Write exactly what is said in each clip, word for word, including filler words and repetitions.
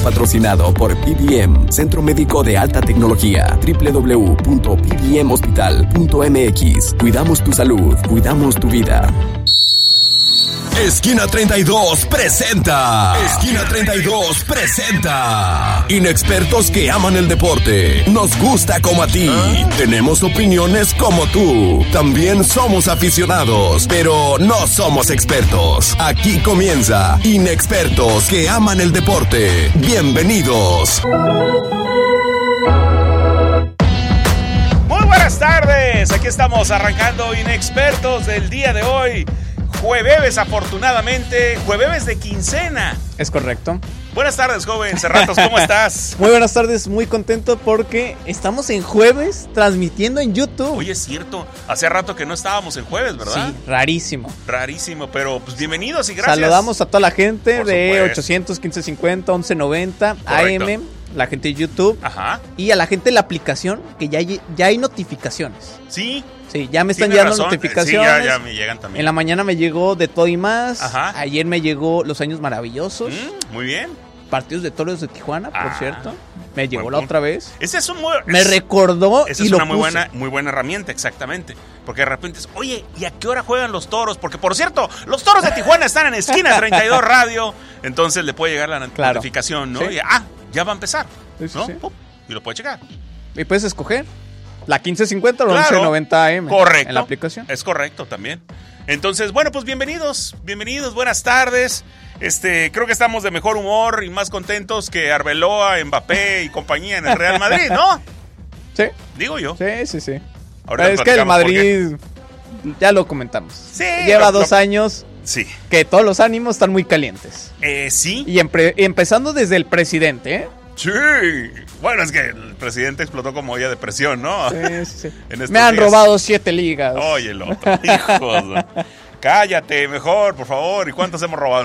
Patrocinado por P B M, Centro Médico de Alta Tecnología, doble u doble u doble u punto p b m hospital punto m x. Cuidamos tu salud, cuidamos tu vida. Esquina treinta y dos presenta. Esquina treinta y dos presenta. Inexpertos que aman el deporte. Nos gusta como a ti. ¿Ah? Tenemos opiniones como tú. También somos aficionados, pero no somos expertos. Aquí comienza Inexpertos que aman el deporte. Bienvenidos. Muy buenas tardes. Aquí estamos arrancando Inexpertos del día de hoy. Jueves, afortunadamente, jueves de quincena. Es correcto. Buenas tardes, joven Cerratos, ¿cómo estás? Muy buenas tardes, muy contento porque estamos en jueves transmitiendo en YouTube. Oye, es cierto, hace rato que no estábamos en jueves, ¿verdad? Sí, rarísimo. Rarísimo, pero pues bienvenidos y gracias. Saludamos a toda la gente Por de supuesto. ochocientos quince cincuenta, once noventa, Correcto. A M, la gente de YouTube. Ajá. Y a la gente de la aplicación, que ya hay, ya hay notificaciones. Sí. Sí, ya me están Tienes llegando razón. notificaciones. Sí, ya, ya me llegan también. En la mañana me llegó De Todo y Más. Ajá. Ayer me llegó Los Años Maravillosos. Mm, muy bien. Partidos de Toros de Tijuana, por Ah, cierto. Me llegó buen la punto. otra vez. Ese es un muy, Me es, recordó esa y es lo una muy puse. buena, muy buena herramienta, exactamente. Porque de repente es, oye, ¿y a qué hora juegan los Toros? Porque, por cierto, los Toros de Tijuana están en Esquina treinta y dos Radio. Entonces le puede llegar la Claro. notificación, ¿no? Sí. Y, ah, ya va a empezar, Sí, sí, ¿no? sí. Pum, y lo puede checar. Y puedes escoger la quince cincuenta o la Claro. once noventa A M. Correcto. En la aplicación. Es correcto también. Entonces, bueno, pues bienvenidos, bienvenidos, buenas tardes. Este, creo que estamos de mejor humor y más contentos que Arbeloa, Mbappé y compañía en el Real Madrid, ¿no? Sí, Digo yo. sí, sí, sí. Ahorita es que el platicamos por Madrid, ya lo comentamos. Sí, Lleva lo- dos lo- años Sí. que todos los ánimos están muy calientes. Eh, sí. Y empre- empezando desde el presidente, ¿eh? Sí. Bueno, es que el presidente explotó como olla de presión, ¿no? Sí, sí, sí. En estos Me han días. robado siete ligas. Oye, el otro. Hijos. de- Cállate, mejor, por favor. ¿Y cuántos hemos robado?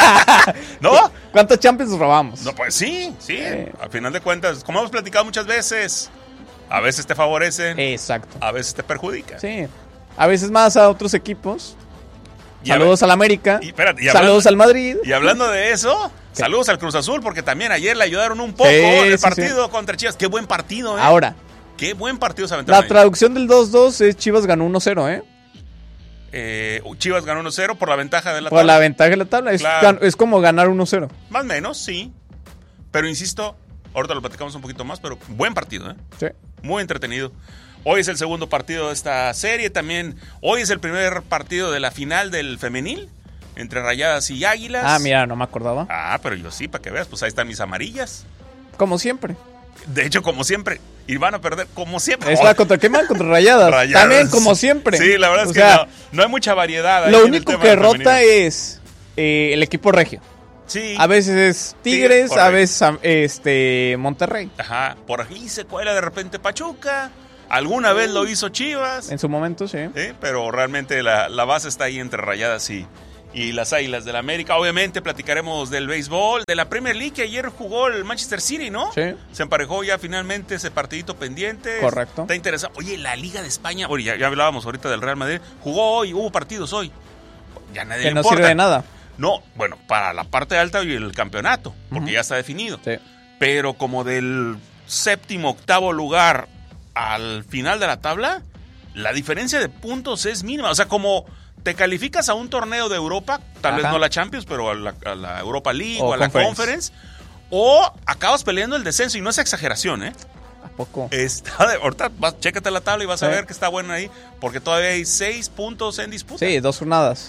¿No? ¿Cuántos Champions robamos? No, pues sí, sí. Eh. Al final de cuentas, como hemos platicado muchas veces, a veces te favorecen, Exacto. a veces te perjudican. Sí. A veces más a otros equipos. Y a Saludos al América. y espérate, y Saludos hablando- al Madrid. Y hablando de eso, ¿Qué? saludos al Cruz Azul, porque también ayer le ayudaron un poco Sí, en el sí, partido contra Chivas. Qué buen partido, ¿eh? Ahora, Qué buen partido se aventaron la ahí. traducción del dos dos es Chivas ganó uno cero, ¿eh? Eh, Chivas ganó uno cero por la ventaja de la Por tabla. la ventaja de la tabla. Es, Claro. gan- es como ganar uno cero. Más o menos, sí. Pero insisto, ahorita lo platicamos un poquito más, pero buen partido, ¿eh? Sí. Muy entretenido. Hoy es el segundo partido de esta serie. También hoy es el primer partido de la final del femenil entre Rayadas y Águilas. Ah, mira, no me acordaba. Ah, pero yo sí, para que veas, pues ahí están mis amarillas. Como siempre. De hecho, como siempre. Y van a perder como siempre. Es la contra qué mal contra Rayadas. Rayadas. También como siempre. Sí, la verdad es O que sea, no, no hay mucha variedad. ahí Lo en el único tema que del rota femenil. es eh, el equipo regio. Sí. A veces es Tigres, Tigres, a correcto. veces a- este Monterrey. Ajá. Por aquí se cuela de repente Pachuca. Alguna vez lo hizo Chivas. En su momento, sí. ¿eh? Pero realmente la, la base está ahí entre Rayadas y, y las Águilas del América. Obviamente platicaremos del béisbol, de la Premier League, que ayer jugó el Manchester City, ¿no? Sí. Se emparejó ya finalmente ese partidito pendiente. Correcto. Está interesante. Oye, la Liga de España, oye, ya, ya hablábamos ahorita del Real Madrid, jugó hoy, hubo partidos hoy. Ya nadie Que le no importa. sirve de nada. No, bueno, para la parte alta y el campeonato, porque Ujú. ya está definido. Sí. Pero como del séptimo, octavo lugar al final de la tabla, la diferencia de puntos es mínima. O sea, como te calificas a un torneo de Europa, tal Ajá. vez no la Champions, pero a la, a la Europa League O o, a la Conference. Conference, o acabas peleando el descenso. Y no es exageración, ¿eh? ¿A poco? Está de, ahorita vas, chécate la tabla y vas a Sí. ver que está buena ahí, porque todavía hay seis puntos en disputa. Sí, dos jornadas.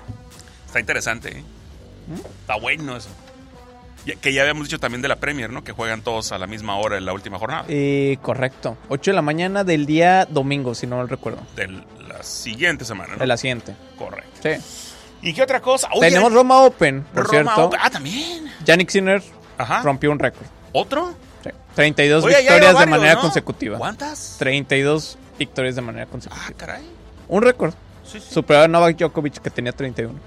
Está interesante, ¿eh? Está bueno eso. Ya- que ya habíamos dicho también de la Premier, ¿no? Que juegan todos a la misma hora en la última jornada. Eh, correcto. ocho de la mañana del día domingo, si no mal recuerdo. De la siguiente semana, ¿no? De la siguiente. Correcto. Sí. ¿Y qué otra cosa? Oye, Tenemos Roma Open, por Roma cierto. Open. Ah, también. Yannick Sinner Ajá. rompió un récord. ¿Otro? Sí. treinta y dos Oye, ya victorias lleva de varios, manera ¿no? consecutiva. ¿Cuántas? treinta y dos victorias de manera Ah, consecutiva. caray. Un récord. Sí, sí. Superó a Novak Djokovic, que tenía treinta y uno.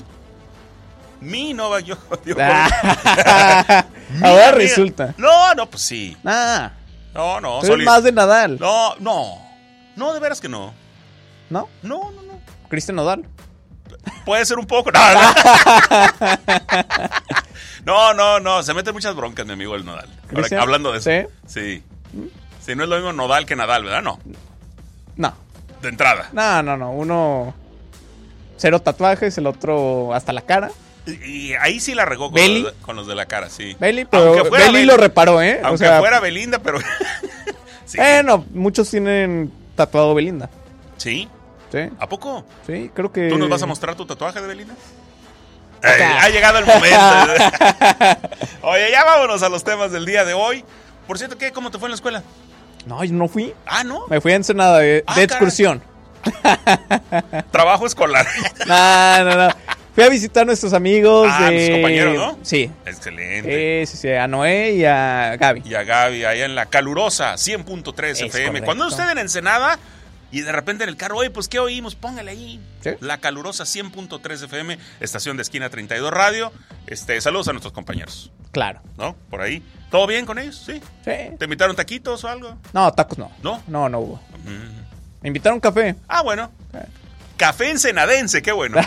Mi Novak Djokovic. Ah, Mira, ahora mira. resulta. No, no, pues sí. Ah, No, no. tú eres soli- más de Nadal. No, no. No, de veras que no. ¿No? No, no, no. Cristian Nodal. Puede ser un poco. No, no. No, no, no, se mete muchas broncas, mi amigo el Nodal. Ahora, ¿Cristian? hablando de eso. ¿Sí? Sí. Sí, no es lo mismo Nodal que Nadal, ¿verdad? No. No. De entrada. No, no, no. Uno, cero tatuajes, el otro hasta la cara. Y, y ahí sí la regó con Belly. los, de, con los de la cara, sí. Belly, pero Aunque fuera Belly Belly- lo reparó, ¿eh? Aunque o sea, fuera Belinda, pero... sí. Bueno, muchos tienen tatuado Belinda. ¿Sí? Sí, ¿A poco? sí, creo que... ¿Tú nos vas a mostrar tu tatuaje de Belinda? Eh, ha llegado el momento. Oye, ya vámonos a los temas del día de hoy. Por cierto, ¿qué? ¿Cómo te fue en la escuela? No, yo no fui. Ah, ¿no? Me fui a Ensenada de, Ah, de excursión. Trabajo escolar. No, no, no. Fui a visitar a nuestros amigos. Ah, de... tus compañeros, ¿no? Sí. Excelente. Eh, sí, sí, a Noé y a Gaby. Y a Gaby, allá en la calurosa cien punto tres Es F M. correcto. Cuando usted en Ensenada y de repente en el carro, oye, pues ¿qué oímos? Póngale ahí. ¿Sí? La calurosa cien punto tres F M, estación de esquina treinta y dos Radio. Este, saludos a nuestros compañeros, Claro. ¿no? Por ahí. ¿Todo bien con ellos? Sí. Sí. ¿Te invitaron taquitos o algo? No, tacos no. ¿No? No, no hubo. Mm. Me invitaron a un café. Ah, bueno. Sí. Café ensenadense, qué bueno.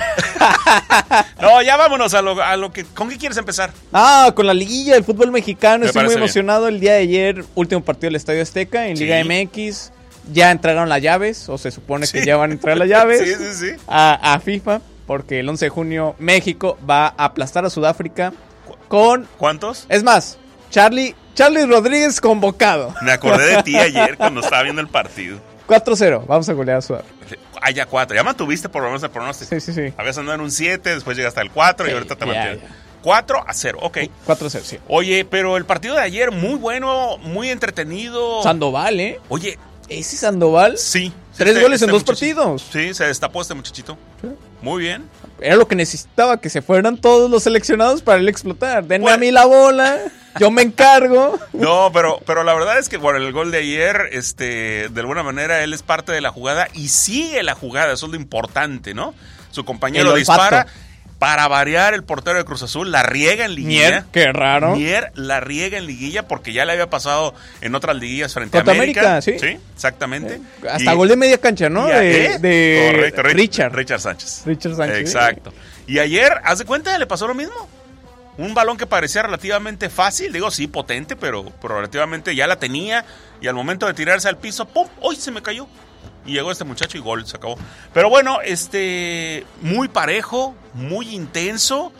No, ya vámonos a lo, a lo que... ¿Con qué quieres empezar? Ah, con la liguilla del fútbol mexicano. Me Estoy muy parece bien. emocionado. El día de ayer, último partido del Estadio Azteca en Sí. Liga M X. Ya entregaron las llaves, o se supone que Sí. ya van a entrar las llaves Sí, sí, sí. a, a FIFA, porque el once de junio México va a aplastar a Sudáfrica con... ¿Cuántos? Es más, Charlie, Charlie Rodríguez convocado. Me acordé de ti ayer cuando estaba viendo el partido. cuatro cero, vamos a golear a Sudáfrica. Ah, ya cuatro. Ya mantuviste por lo menos el pronóstico. Sí, sí, sí. Habías andado en un siete, después llegaste al cuatro y Sí, ahorita te ya, mantienes. ya. cuatro a cero, ok. cuatro cero, sí. Oye, pero el partido de ayer, muy bueno, muy entretenido. Sandoval, ¿eh? Oye, Ese Sandoval, sí. tres Este- goles en este dos muchachito. partidos. Sí, se destapó este muchachito. Sí. Muy bien. Era lo que necesitaba, que se fueran todos los seleccionados para él explotar. Denme Bueno. a mí la bola, yo me encargo. No, pero, pero la verdad es que bueno, el gol de ayer, este, de alguna manera él es parte de la jugada y sigue la jugada, eso es lo importante, ¿no? Su compañero El olfato. dispara, para variar el portero de Cruz Azul, la riega en liguilla. Mier, qué raro. Mier la riega en liguilla porque ya le había pasado en otras liguillas frente Contra a América. América, sí. Sí, exactamente. Hasta Y- gol de media cancha, ¿no? y a- De, ¿eh? de Correcto, Ri- Richard. Richard Sánchez. Richard Sánchez. Exacto. Y ayer, haz de cuenta, le pasó lo mismo. Un balón que parecía relativamente fácil, digo, sí, potente, pero, pero relativamente ya la tenía. Y al momento de tirarse al piso, ¡pum! ¡Uy! Se me cayó. Y llegó este muchacho y gol, se acabó. Pero bueno, este, muy parejo, muy intenso.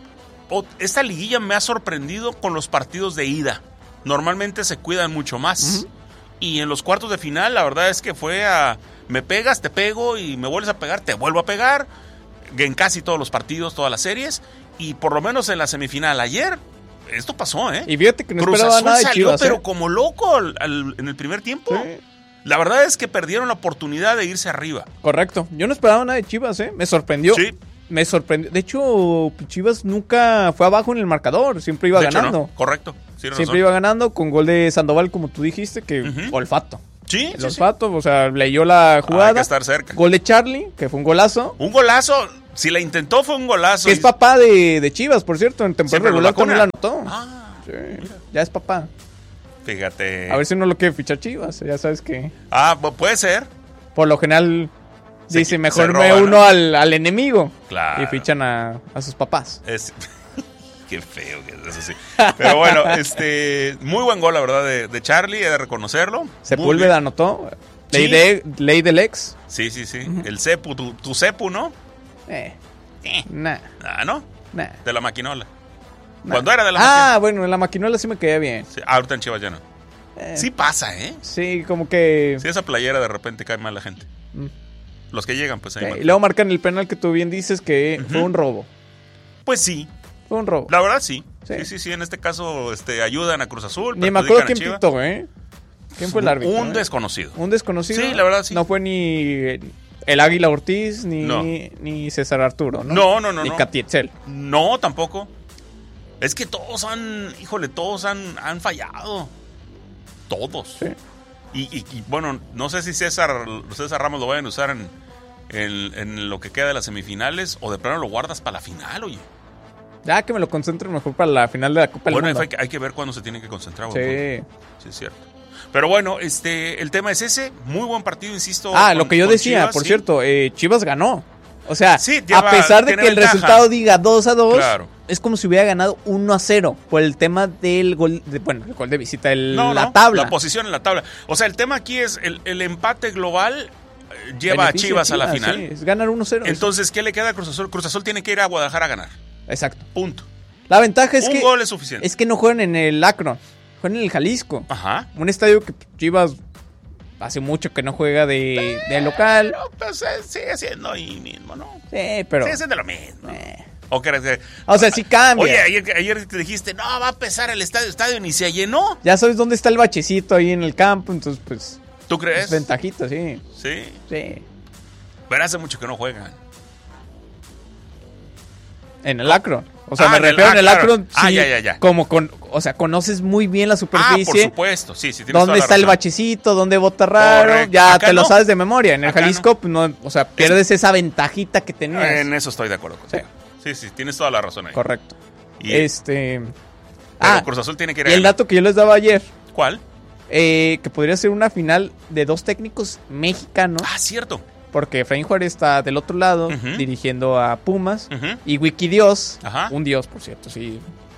O- Esta liguilla me ha sorprendido con los partidos de ida. Normalmente se cuidan mucho más. Ujú. Y en los cuartos de final, la verdad es que fue a... Me pegas, te pego y me vuelves a pegar, te vuelvo a pegar. En casi todos los partidos, todas las series. Y por lo menos en la semifinal ayer, esto pasó, ¿eh? Y fíjate que no Cruz esperaba Azul nada de salió, Chivas, pero ¿eh? como loco al- al- en el primer tiempo. Sí. La verdad es que perdieron la oportunidad de irse arriba. Correcto. Yo no esperaba nada de Chivas, ¿eh? Me sorprendió. Sí. Me sorprendió. De hecho, Chivas nunca fue abajo en el marcador. Siempre iba De hecho, ganando. ¿no? Correcto. Sí, tienes Siempre razón. iba ganando con gol de Sandoval, como tú dijiste, que Ujú. olfato. Sí, El sí, sí. olfato, o sea, leyó la jugada. Hay que estar cerca. Gol de Charlie, que fue un golazo. Un golazo, si la intentó fue un golazo. Que es Y- papá de, de Chivas, por cierto. En temporada Siempre lo regular también la vacuna. anotó. Ah, Sí, ya es papá. fíjate. A ver si no lo quiere fichar Chivas. Ya sabes que Ah, pu- puede ser. por lo general Se dice qui- mejor se me roba, uno ¿no? al, al enemigo. Claro. Y fichan a, a sus papás. Es... Qué feo que es eso, sí. Pero bueno, este, muy buen gol, la verdad, de, de Charlie, he de reconocerlo. Muy Sepúlveda bien. anotó. Ley, Sí. de, ley del ex. Sí, sí, sí. El Cepu, tu, tu Cepu, ¿no? Eh, Eh. nah, Ah, ¿no? nah, De la maquinola. nah. Cuando era de la Ah, bueno, en la maquinola sí me quedé bien. Sí, ah, ahorita en Chivas ya no. Eh, Sí pasa, ¿eh? Sí, como que... Sí, esa playera de repente cae mal la gente. Mm. Los que llegan, pues ahí Eh, mal. y luego marcan el penal que tú bien dices que Ujú. fue un robo. Pues sí, Fue un robo. la verdad sí. Sí. Sí, sí, sí. En este caso este, ayudan a Cruz Azul. Ni me acuerdo perjudican quién a Chivas. pitó, ¿eh? ¿Quién fue el árbitro? Un eh? desconocido. Un desconocido. Sí, la verdad, sí. No fue ni el Águila Ortiz, ni, No. ni César Arturo, ¿no? No, no, no, Ni no. Catietzel. No, tampoco. Es que todos han, híjole, todos han, han fallado. Todos. Sí. Y, y- y, bueno, no sé si César, César Ramos lo vayan a usar en, en- en lo que queda de las semifinales o de plano lo guardas para la final, oye. Ya que me lo concentro mejor para la final de la Copa del Bueno, Mundo. hay que, hay que ver cuándo se tiene que concentrar. buen Sí. punto. Sí, es cierto. Pero bueno, este, el tema es ese. Muy buen partido, insisto. Ah, con- lo que yo con decía, Chivas, por sí. cierto, eh, Chivas ganó. O sea, Sí, lleva- a pesar de tiene que el ventaja. resultado diga dos a dos, Claro. es como si hubiera ganado uno a cero por el tema del gol, de, bueno, el gol de visita, el, No, la no, tabla. La posición en la tabla. O sea, el tema aquí es el, el empate global eh, lleva Beneficia a Chivas a la Sí, final. es ganar uno cero. Entonces, ¿qué le queda a Cruz Azul? Cruz Azul tiene que ir a Guadalajara a ganar. Exacto. Punto. La ventaja es Un que gol es suficiente. es que no juegan en el Akron, juegan en el Jalisco. Ajá. Un estadio que Chivas hace mucho que no juega de, de local. Pero pues eh, sigue siendo ahí mismo, ¿no? Sí, pero... Sigue siendo lo mismo. eh. ¿O crees que- O sea, sí cambia. Oye, ayer, ayer te dijiste, no, va a pesar el estadio, estadio ni se llenó. Ya sabes dónde está el bachecito ahí en el campo, entonces pues... ¿Tú crees? Es ventajita, sí. Sí. Sí. Pero hace mucho que no juegan. En el Akron. O sea, Ah, me en el- refiero ah, en el claro. Akron. Ah, sí, ya, ya, ya. Como con... O sea, conoces muy bien la Ah, superficie. por supuesto. Sí, sí, tienes ¿Dónde toda la está el razón. bachecito? ¿Dónde bota raro? Correcto. Ya Acá te lo no. sabes de memoria. En el Acá Jalisco, pues, no, o sea, pierdes esa ventajita que tenías. En eso estoy de acuerdo contigo. Sí, sí, tienes toda la razón ahí. Correcto. Y, Este... pero Ah, Cruz Azul tiene que ir a y el ganar. dato que yo les daba ayer, ¿Cuál? eh, que podría ser una final de dos técnicos mexicanos, Ah, cierto. porque Efraín Juárez está del otro lado, Ujú. dirigiendo a Pumas, Ujú. y Wikidios, Ajá. un dios, por cierto, sí.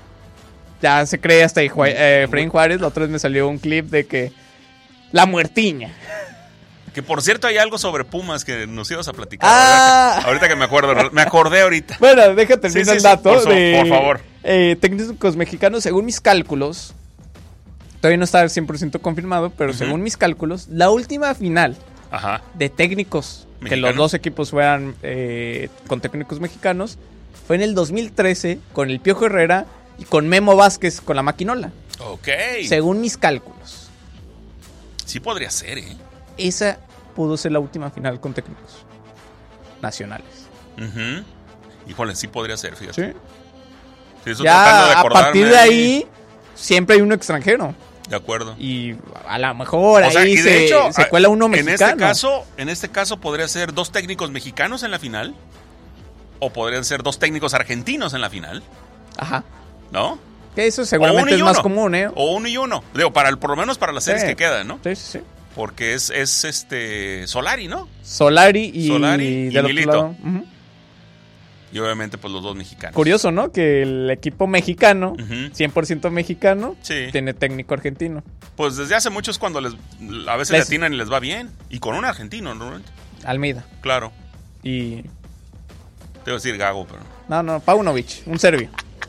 Ya se cree hasta ahí, Ju- eh, Efraín Juárez. La otra vez me salió un clip de que la muertiña. Que por cierto hay algo sobre Pumas que nos ibas a platicar. Ah. Ahorita, que, ahorita que me acuerdo, me acordé ahorita. Bueno, déjate terminar Sí, sí, el sí, dato. por so- de, por favor. eh, técnicos mexicanos, según mis cálculos, todavía no está cien por ciento confirmado, pero Ujú. según mis cálculos, la última final Ajá. de técnicos, que ¿Mexicanos? los dos equipos fueran eh, con técnicos mexicanos, fue en el dos mil trece con el Piojo Herrera y con Memo Vázquez con la maquinola. Ok. Según mis cálculos, Sí podría ser, ¿eh? esa pudo ser la última final con técnicos nacionales. Ujú. Híjole, sí podría ser, fíjate. Sí. Sí, eso tratando Ya de a acordarme partir de ahí, siempre hay uno extranjero. De acuerdo. Y a lo mejor O sea, ahí y de se, hecho, se cuela uno en mexicano. este caso, en este caso podría ser dos técnicos mexicanos en la final. O podrían ser dos técnicos argentinos en la final, Ajá. ¿no? Que eso O seguramente uno y es más uno. común, ¿eh? O uno y uno. Digo, para el, por lo menos para las series Sí. que quedan, ¿no? Sí, sí, sí. Porque es, es este Solari, ¿no? Solari y, Solari y del otro Milito. lado. Ujú. Y obviamente, pues los dos mexicanos. Curioso, ¿no? Que el equipo mexicano, Ujú. cien por ciento mexicano, Sí. tiene técnico argentino. Pues desde hace mucho es cuando les, a veces Les- le atinan y les va bien. Y con un argentino, normalmente. Almeida. Claro. Y... Te iba a decir Gago, pero... No, no, Paunovic, un serbio.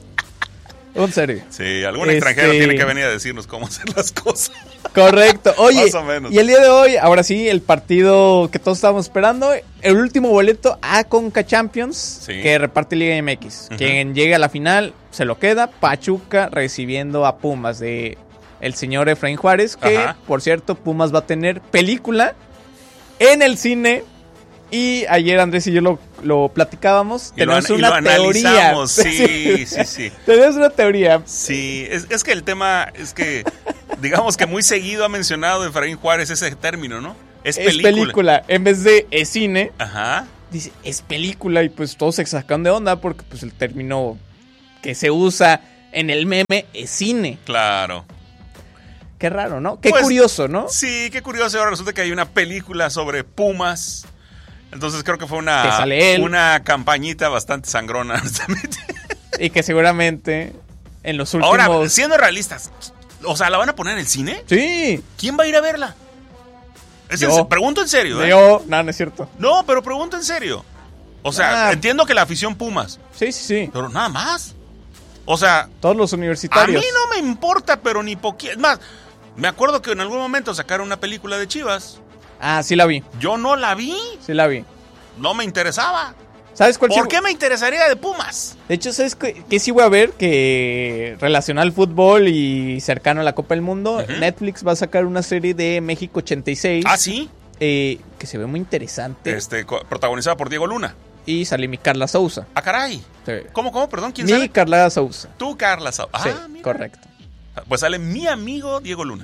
Un serbio. Sí, algún Este- extranjero tiene que venir a decirnos cómo hacer las cosas. Correcto. Oye, Más o menos. y el día de hoy, ahora sí, el partido que todos estábamos esperando, el último boleto a Conca Champions, Sí. que reparte Liga M X. Ujú. Quien llegue a la final se lo queda. Pachuca recibiendo a Pumas de el señor Efraín Juárez, que Ajá. por cierto, Pumas va a tener película en el cine. Y ayer Andrés y yo lo, lo platicábamos. Y lo Tenemos an- y una lo teoría. analizamos, sí, sí, sí. Tenemos una teoría. Sí, es, es que el tema es que, digamos que muy seguido ha mencionado Efraín Juárez ese término, ¿no? Es Es película. película. En vez de es cine. Ajá. Dice, es película y pues todos se sacan de onda porque pues el término que se usa en el meme es cine. Claro. Qué raro, ¿no? Qué Pues, curioso, ¿no? Sí, qué curioso. Ahora resulta que hay una película sobre Pumas. Entonces creo que fue Que una, sale él. una campañita bastante sangrona, honestamente. Y que seguramente en los últimos... Ahora, siendo realistas, o sea, ¿la van a poner en el cine? Sí. ¿Quién va a ir a verla? Es en Yo. se- pregunto en serio, ¿eh? Yo... No, no es cierto. No, pero pregunto en serio. O sea, Ah. entiendo que la afición Pumas, Sí, sí, sí. pero nada más. O sea, Todos los a universitarios. mí no me importa, pero ni poquito. Es más, me acuerdo que en algún momento sacaron una película de Chivas. Ah, sí la vi. Yo no la vi, Sí la vi. no me interesaba. ¿Sabes cuál ¿Por sí- qué me interesaría de Pumas? De hecho, ¿sabes qué, qué sí voy a ver? Que relacionado al fútbol y cercano a la Copa del Mundo, Ujú. Netflix va a sacar una serie de México ochenta y seis. Ah, sí. eh, que se ve muy interesante. Este, co- protagonizada por Diego Luna. Y sale mi Carla Souza. Ah, caray. Sí. ¿Cómo, cómo? Perdón, ¿quién Mi sale? Carla Souza. Tú, Carla. Sau- Ah, sí, mira. correcto. Pues sale mi amigo Diego Luna.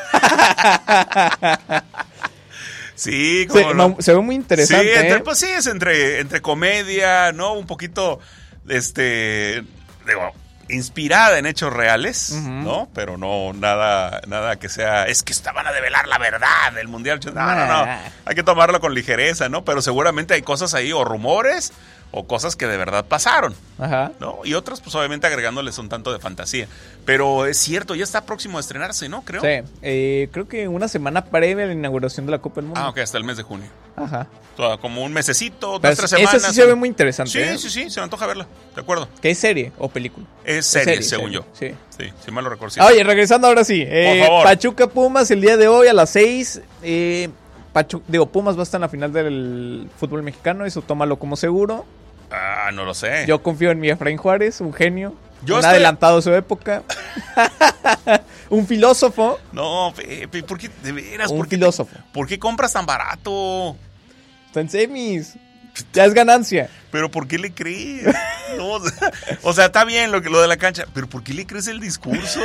Sí, Se, como no. no, se ve muy interesante. Sí, entre- ¿eh? pues sí, es entre, entre comedia, ¿no? Un poquito, este, digo, inspirada en hechos reales, Ujú. ¿no? Pero no nada, nada que sea, es que estaban a develar la verdad del mundial. No, no, no. Nah. Hay que tomarlo con ligereza, ¿no? Pero seguramente hay cosas ahí, o rumores, o cosas que de verdad pasaron, Ajá. ¿no? Y otras, pues obviamente agregándoles un tanto de fantasía. Pero es cierto, ya está próximo a estrenarse, ¿no? Creo. Sí, eh, creo que una semana previa a la inauguración de la Copa del Mundo. Ah, ok, hasta el mes de junio. Ajá. O sea, como un mesecito, Pero dos, tres semanas. esa sí se ve muy interesante. Sí, ¿eh? sí, sí, se me antoja verla, de acuerdo. ¿Qué es serie o película? Es serie, serie, según serie, yo. Sí. Sí, si mal lo recuerdo. Sí. Ah, oye, regresando ahora sí. Eh, favor. Pachuca Pumas el día de hoy a las seis. Eh, Pachu- digo, Pumas va a estar en la final del fútbol mexicano, eso tómalo como seguro. Ah, no lo sé. Yo confío en mi Efraín Juárez, un genio. Yo un estoy- adelantado a su época. Un filósofo. No, Pepe, ¿por qué? De veras, Un ¿por qué, filósofo. ¿por qué compras tan barato? Está en semis. Ya es ganancia. ¿Pero por qué le crees? No, o sea, o sea, está bien lo, que, lo de la cancha, pero ¿por qué le crees el discurso?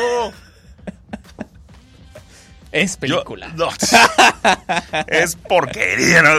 Es Yo- película. no, es porquería, ¿no?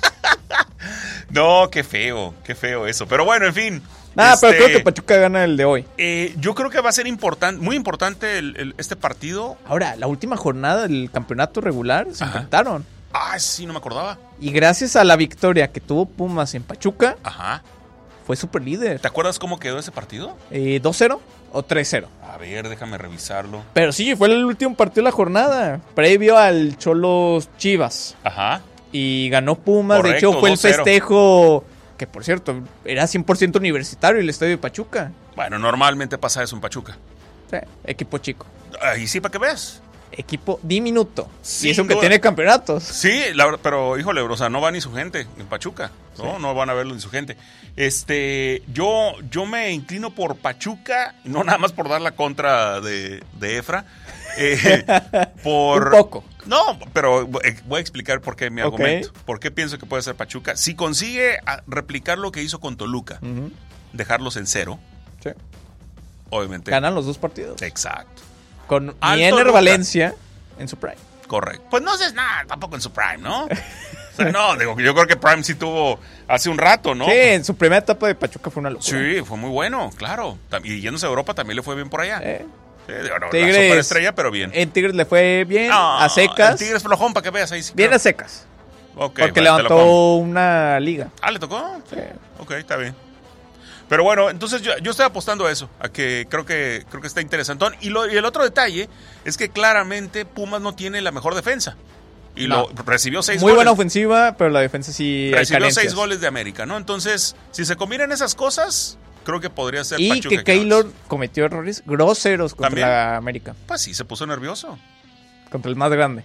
No, qué feo, qué feo eso. Pero bueno, en fin. Nada, este, pero creo que Pachuca gana el de hoy. eh, yo creo que va a ser importante, muy importante el- el- este partido. Ahora, la última jornada del campeonato regular se Ajá. enfrentaron. Ah, sí, no me acordaba. Y gracias a la victoria que tuvo Pumas en Pachuca, Ajá. fue super líder. ¿Te acuerdas cómo quedó ese partido? Eh, ¿dos cero o tres cero? A ver, déjame revisarlo. Pero sí, fue el último partido de la jornada, previo al Cholos Chivas. Ajá. Y ganó Pumas, de Correcto, hecho fue el dos cero. festejo, que por cierto, era cien por ciento universitario el estadio de Pachuca. Bueno, normalmente pasa eso en Pachuca. Sí, equipo chico. Ahí sí, para que veas. Equipo diminuto. Sin y eso que duda. tiene campeonatos. Sí, la verdad, pero híjole, o sea, no va ni su gente en Pachuca, ¿no? Sí. No van a verlo ni su gente. Este, yo, yo me inclino por Pachuca, no nada más por dar la contra de, de Efra, eh, por... Un poco. No, pero eh, voy a explicar por qué mi Ok. argumento. ¿Por qué pienso que puede ser Pachuca? Si consigue ah, replicar lo que hizo con Toluca, Ujú. dejarlos en cero, Sí. obviamente. Ganan los dos partidos. Exacto. Con Al Miener Toluca. Valencia en su prime. Correcto. Pues no haces nada tampoco en su prime, ¿no? O sea, no, digo, yo creo que Prime sí tuvo hace un rato, ¿no? Sí, en su primera etapa de Pachuca fue una locura. Sí, fue muy bueno, claro. Tam- Y yéndose a Europa también le fue bien por allá. Eh, Sí, digo, no, la Tigres. superestrella, pero bien. En Tigres le fue bien, No, a secas. El Tigres flojón, para que veas ahí. Sí, Bien creo. a secas. Ok, porque vale, te lo levantó compro. una liga. Ah, ¿le tocó? Sí. Ok, está bien. Pero bueno, entonces yo, yo estoy apostando a eso, a que creo que creo que está interesantón. Y, lo, y el otro detalle es que claramente Pumas no tiene la mejor defensa. Y No. lo recibió seis Muy goles. buena ofensiva, pero la defensa sí hay Recibió carencias. seis goles de América, ¿no? Entonces, si se combinan esas cosas, creo que podría ser Y Pachuca que Querétaro. Keylor cometió errores groseros contra ¿También? la América. Pues sí, se puso nervioso. Contra el más grande.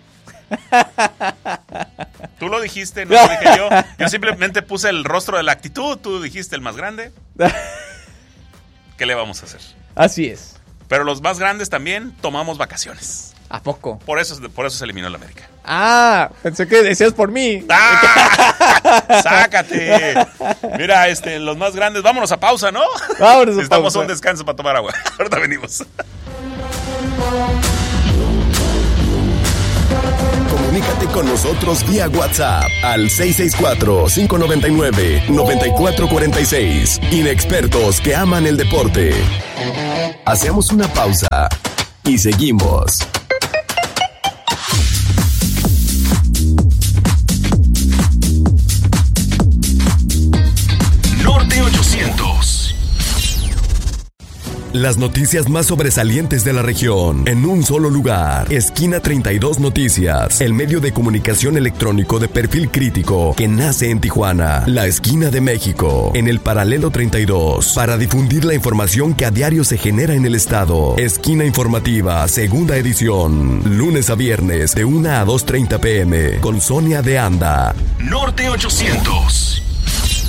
Tú lo dijiste, no lo dije yo. Yo simplemente puse el rostro de la actitud. Tú dijiste el más grande. ¿Qué le vamos a hacer? Así es. Pero los más grandes también tomamos vacaciones. ¿A poco? Por eso, por eso se eliminó el América. Ah, pensé que decías por mí. ¡Ah! ¡Sácate! Mira, este, los más grandes, vámonos a pausa, ¿no? Vámonos a Necesitamos pausa. un descanso para tomar agua. Ahorita venimos. Comunícate con nosotros vía WhatsApp al seis seis cuatro, cinco nueve nueve, nueve cuatro cuatro seis. Inexpertos que aman el deporte. Hacemos una pausa y seguimos. Norte ochocientos. Las noticias más sobresalientes de la región en un solo lugar. Esquina treinta y dos Noticias, el medio de comunicación electrónico de perfil crítico que nace en Tijuana, la esquina de México, en el paralelo treinta y dos, para difundir la información que a diario se genera en el estado. Esquina informativa, segunda edición, lunes a viernes de una a dos treinta pm, con Sonia de Anda. Norte ochocientos.